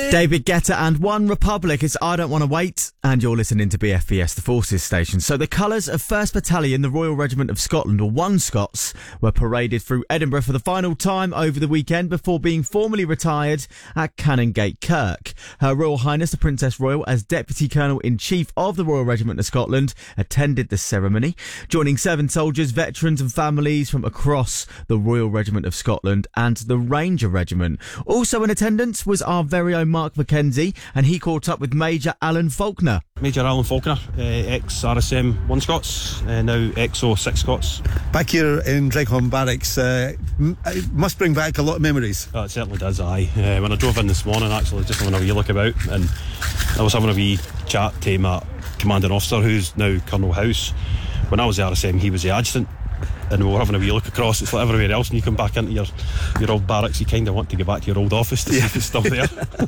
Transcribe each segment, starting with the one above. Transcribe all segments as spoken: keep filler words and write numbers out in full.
David Guetta and One Republic. It's I Don't Want to Wait, and you're listening to B F B S, the Forces station. So the colours of first Battalion, the Royal Regiment of Scotland, or One Scots, were paraded through Edinburgh for the final time over the weekend before being formally retired at Canongate Kirk. Her Royal Highness the Princess Royal, as Deputy Colonel-in-Chief of the Royal Regiment of Scotland, attended the ceremony, joining seven soldiers, veterans and families from across the Royal Regiment of Scotland and the Ranger Regiment. Also in attendance was our very own Mark McKenzie, and he caught up with Major Alan Faulkner. Major Alan Faulkner, uh, ex-R S M one Scots, uh, now X O six Scots. Back here in Dreghorn Barracks, uh, m- it must bring back a lot of memories. Oh, it certainly does, aye. Uh, when I drove in this morning, actually, just having a wee look about, and I was having a wee chat to my commanding officer, who's now Colonel House. When I was the R S M, he was the adjutant, and we were having a wee look across. It's like everywhere else, and you come back into your, your old barracks, you kind of want to get back to your old office to yeah. see if it's still there.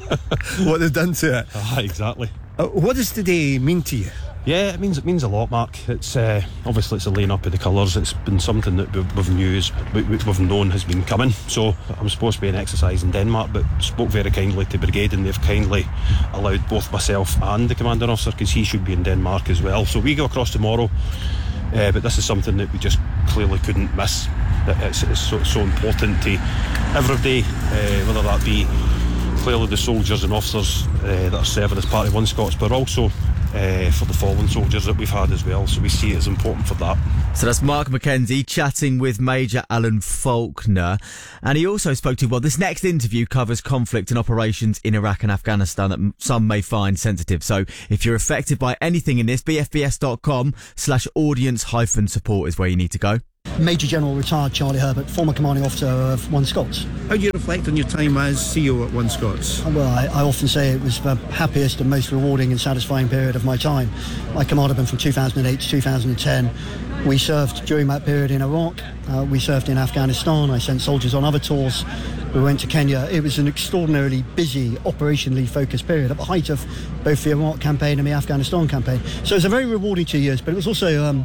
What they've done to it. Ah, exactly. Uh, what does today mean to you? Yeah, it means it means a lot, Mark. It's uh, obviously it's a laying up of the colours. It's been something that we've, we've news we, we've known has been coming. So I'm supposed to be an exercise in Denmark, but spoke very kindly to Brigade, and they've kindly allowed both myself and the commanding officer, because he should be in Denmark as well. So we go across tomorrow. Uh, but this is something that we just clearly couldn't miss. It's, it's so, so important to everybody, uh, whether that be clearly the soldiers and officers uh, that are serving as part of One Scots, but also uh, for the fallen soldiers that we've had as well. So we see it as important for that. So that's Mark McKenzie chatting with Major Alan Faulkner. And he also spoke to, well, this next interview covers conflict and operations in Iraq and Afghanistan that some may find sensitive. So if you're affected by anything in this, bfbs.com slash audience hyphen support is where you need to go. Major General retired Charlie Herbert, former commanding officer of One Scots. How do you reflect on your time as C E O at One Scots? Well, I, I often say it was the happiest and most rewarding and satisfying period of my time. I commanded them from two thousand eight to two thousand ten. We served during that period in Iraq, uh, we served in Afghanistan, I sent soldiers on other tours, we went to Kenya. It was an extraordinarily busy, operationally focused period at the height of both the Iraq campaign and the Afghanistan campaign. So it was a very rewarding two years, but it was also... Um,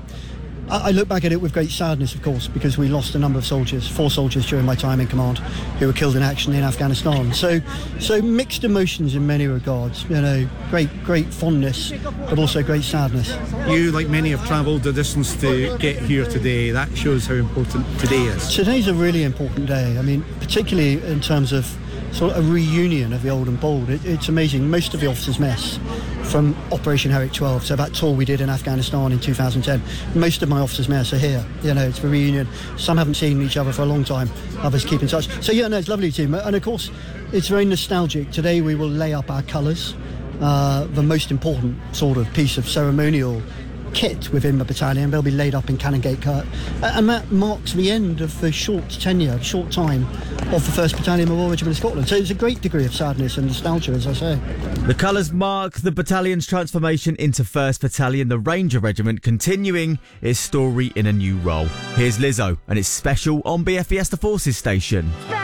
I look back at it with great sadness, of course, because we lost a number of soldiers, four soldiers during my time in command, who were killed in action in Afghanistan. So, so mixed emotions in many regards. You know, great, great fondness, but also great sadness. You, like many, have travelled the distance to get here today. That shows how important today is. Today's a really important day. I mean, particularly in terms of sort of a reunion of the old and bold. It, it's amazing. Most of the officers' mess from Operation Herrick twelve, so that tour we did in Afghanistan in two thousand ten, most of my officers' mess are here. You know, it's a reunion. Some haven't seen each other for a long time, others keep in touch. So yeah, no, it's lovely to see. And of course, it's very nostalgic. Today we will lay up our colours, uh, the most important sort of piece of ceremonial kit within the battalion. They'll be laid up in Canongate Kirk, and that marks the end of the short tenure, short time of the first Battalion of the Royal Regiment of Scotland. So it's a great degree of sadness and nostalgia, as I say. The colours mark the battalion's transformation into first Battalion, the Ranger Regiment, continuing its story in a new role. Here's Lizzo, and it's special on B F B S, the Forces station.